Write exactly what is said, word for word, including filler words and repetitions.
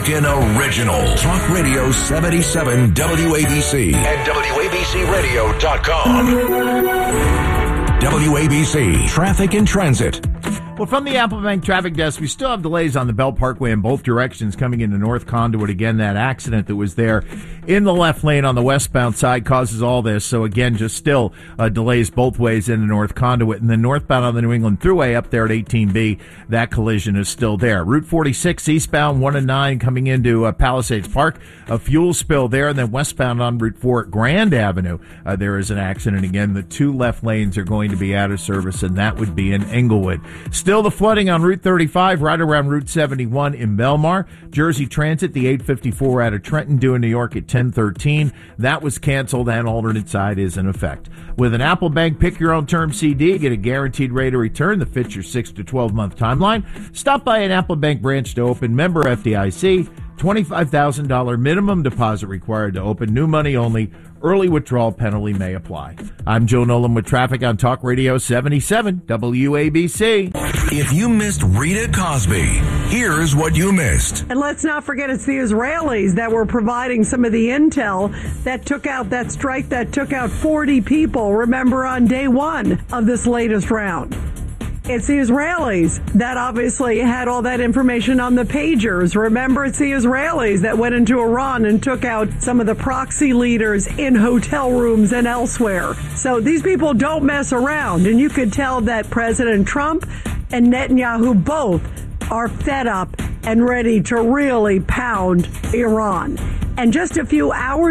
American original. Talk Radio seventy-seven W A B C and W A B C radio dot com. W A B C Traffic and Transit. Well, from the Applebank Traffic Desk, we still have delays on the Belt Parkway in both directions coming into North Conduit. Again, that accident that was there in the left lane on the westbound side causes all this. So, again, just still uh, delays both ways into North Conduit. And then northbound on the New England Thruway up there at eighteen B, that collision is still there. Route forty-six eastbound one and nine coming into uh, Palisades Park, a fuel spill there. And then westbound on Route four at Grand Avenue, uh, there is an accident. Again, the two left lanes are going to be out of service, and that would be in Englewood. Still the flooding on Route thirty-five, right around Route seventy-one in Belmar. Jersey Transit, the eight fifty-four out of Trenton, due in New York at ten thirteen. That was canceled, and alternate side is in effect. With an Applebank Pick Your Own Term C D, get a guaranteed rate of return that fits your six to twelve month timeline. Stop by an Applebank branch to open. Member F D I C. twenty-five thousand dollars minimum deposit required to open. New money only. Early withdrawal penalty may apply. I'm Joe Nolan with traffic on Talk Radio seventy-seven W A B C. If you missed Rita Cosby, here's what you missed. And let's not forget it's the Israelis that were providing some of the intel that took out that strike that took out forty people, remember, on day one of this latest round. It's the Israelis that obviously had all that information on the pagers. Remember, it's the Israelis that went into Iran and took out some of the proxy leaders in hotel rooms and elsewhere. So these people don't mess around. And you could tell that President Trump and Netanyahu both are fed up and ready to really pound Iran. And just a few hours